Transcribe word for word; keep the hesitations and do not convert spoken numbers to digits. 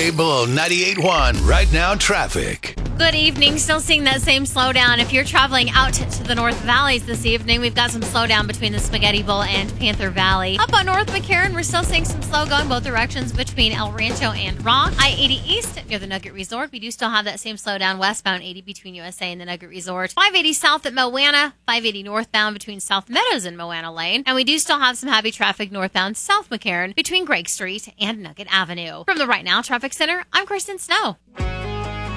K B O ninety-eight point one. Right now, traffic. Good evening. Still seeing that same slowdown. If you're traveling out to the North Valleys this evening, we've got some slowdown between the Spaghetti Bowl and Panther Valley. Up on North McCarran, we're still seeing some slow going both directions between El Rancho and Rock. I eighty East near the Nugget Resort. We do still have that same slowdown westbound eighty between U S A and the Nugget Resort. five eighty south at Moana. five eighty northbound between South Meadows and Moana Lane. And we do still have some heavy traffic northbound South McCarran between Greg Street and Nugget Avenue. From the Right Now Traffic Center, I'm Kristen Snow.